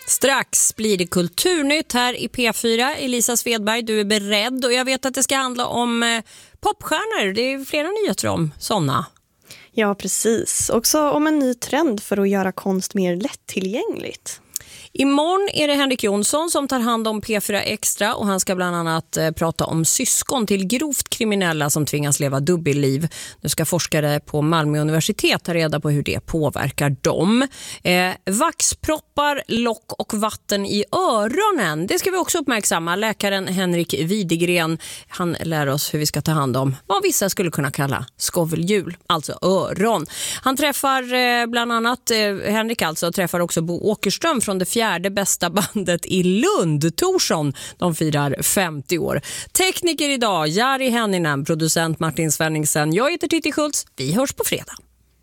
Strax blir det kulturnytt här i P4. Elisa Svedberg, du är beredd och jag vet att det ska handla om popstjärnor. Det är flera nyheter om sådana. Ja, precis. Också om en ny trend för att göra konst mer lättillgängligt. Imorgon är det Henrik Jonsson som tar hand om P4 Extra och han ska bland annat prata om syskon till grovt kriminella som tvingas leva dubbelliv. Nu ska forskare på Malmö universitet ta reda på hur det påverkar dem. Vaxproppar, lock och vatten i öronen. Det ska vi också uppmärksamma. Läkaren Henrik Widegren, han lär oss hur vi ska ta hand om vad vissa skulle kunna kalla skovelhjul, alltså öron. Han träffar bland annat, Henrik alltså, träffar också Bo Åkerström från det fjärde bästa bandet i Lund, Torsson. De firar 50 år. Tekniker idag, Jari Henninen, producent Martin Svenningsen. Jag heter Titti Schultz. Vi hörs på fredag.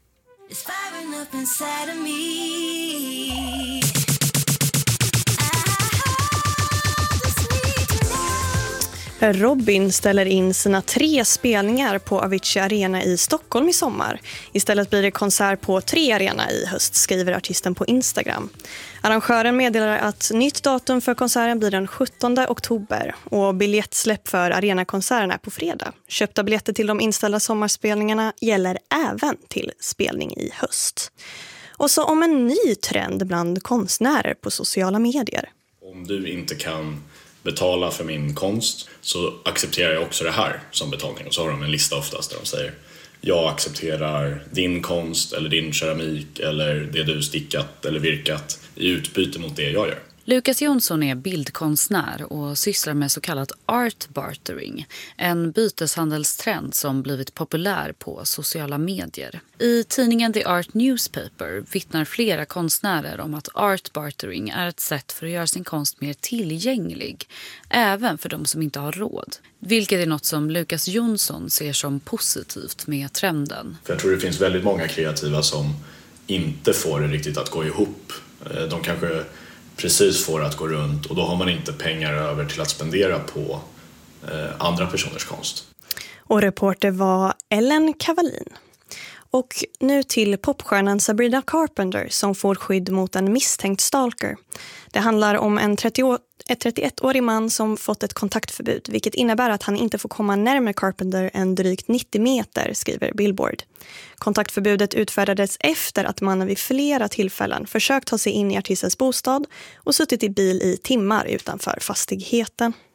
Robin ställer in sina 3 spelningar på Avicii Arena i Stockholm i sommar. Istället blir det konsert på 3 arena i höst, skriver artisten på Instagram. Arrangören meddelar att nytt datum för konserten blir den 17 oktober och biljettsläpp för arenakonserten är på fredag. Köpta biljetter till de inställda sommarspelningarna gäller även till spelning i höst. Och så om en ny trend bland konstnärer på sociala medier. Om du inte kan betala för min konst så accepterar jag också det här som betalning. Och så har de en lista oftast där de säger: jag accepterar din konst eller din keramik eller det du stickat eller virkat i utbyte mot det jag gör. Lukas Jonsson är bildkonstnär och sysslar med så kallat art bartering, en byteshandelstrend som blivit populär på sociala medier. I tidningen The Art Newspaper vittnar flera konstnärer om att art bartering är ett sätt för att göra sin konst mer tillgänglig, även för de som inte har råd. Vilket är något som Lukas Jonsson ser som positivt med trenden. För jag tror det finns väldigt många kreativa som inte får det riktigt att gå ihop. De kanske precis får att gå runt och då har man inte pengar över till att spendera på andra personers konst. Och reporter var Ellen Cavallin. Och nu till popstjärnan Sabrina Carpenter som får skydd mot en misstänkt stalker. Det handlar om en 31-årig man som fått ett kontaktförbud, vilket innebär att han inte får komma närmare Carpenter än drygt 90 meter, skriver Billboard. Kontaktförbudet utfärdades efter att mannen vid flera tillfällen försökt ta sig in i artistens bostad och suttit i bil i timmar utanför fastigheten.